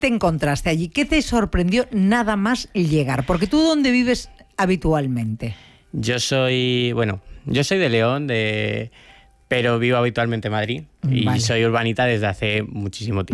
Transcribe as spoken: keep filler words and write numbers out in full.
te encontraste allí? ¿Qué te sorprendió nada más llegar? Porque tú, ¿dónde vives habitualmente? Yo soy, bueno, yo soy de León, de, pero vivo habitualmente en Madrid. Y Vale. soy urbanita desde hace muchísimo tiempo.